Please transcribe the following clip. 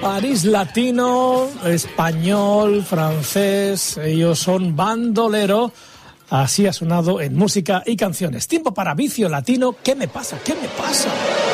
París latino, español, francés, ellos son Bandolero. Así ha sonado en música y canciones. Tiempo para Vicio Latino. ¿Qué me pasa? ¿Qué me pasa?